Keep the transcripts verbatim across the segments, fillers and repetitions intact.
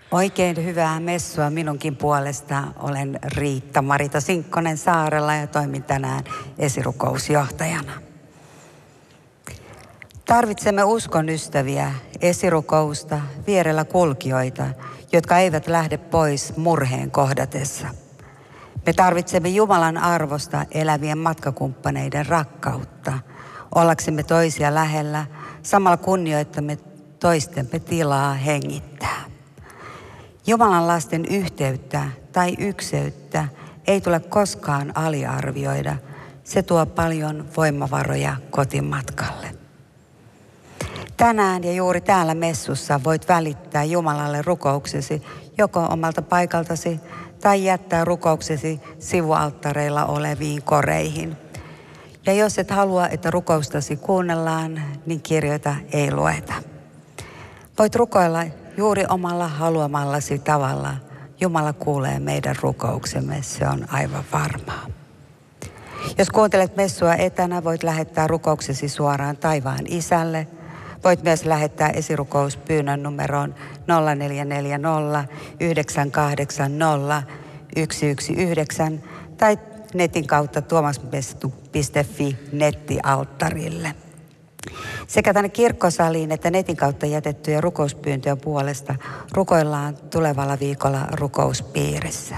Oikein hyvää messua minunkin puolesta. Olen Riitta Marita Sinkkonen Saarella ja toimin tänään esirukousjohtajana. Tarvitsemme uskon ystäviä, esirukousta, vierellä kulkijoita, jotka eivät lähde pois murheen kohdatessa. Me tarvitsemme Jumalan arvosta elävien matkakumppaneiden rakkautta, ollaksemme toisia lähellä, samalla kunnioittamme toistemme tilaa hengittää. Jumalan lasten yhteyttä tai ykseyttä ei tule koskaan aliarvioida. Se tuo paljon voimavaroja kotimatkalle. Tänään ja juuri täällä messussa voit välittää Jumalalle rukouksesi joko omalta paikaltasi tai jättää rukouksesi sivualttareilla oleviin koreihin. Ja jos et halua, että rukoustasi kuunnellaan, niin kirjoita ei lueta. Voit rukoilla juuri omalla haluamallasi tavalla. Jumala kuulee meidän rukouksemme, se on aivan varmaa. Jos kuuntelet messua etänä, voit lähettää rukouksesi suoraan taivaan Isälle. Voit myös lähettää esirukouspyynnön numeroon nolla neljä neljä nolla yhdeksän kahdeksan nolla yksi yksi yhdeksän tai netin kautta tuomasmestu piste fi nettialttarille. Sekä tänne kirkkosaliin että netin kautta jätettyjä rukouspyyntöjä puolesta rukoillaan tulevalla viikolla rukouspiirissä.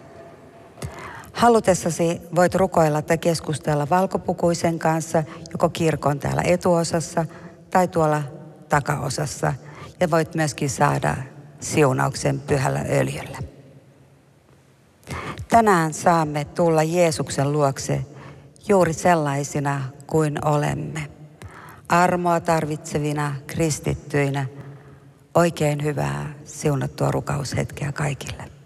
Halutessasi voit rukoilla tai keskustella valkopukuisen kanssa joko kirkon täällä etuosassa tai tuolla takaosassa. Ja voit myöskin saada siunauksen pyhällä öljyllä. Tänään saamme tulla Jeesuksen luokse juuri sellaisina kuin olemme. Armoa tarvitsevina kristittyinä. Oikein hyvää siunattua rukoushetkeä kaikille.